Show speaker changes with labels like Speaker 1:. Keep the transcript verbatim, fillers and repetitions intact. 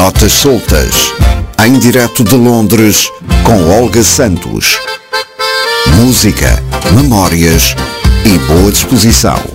Speaker 1: Notas soltas, em direto de Londres, com Olga Santos. Música, memórias e boa disposição.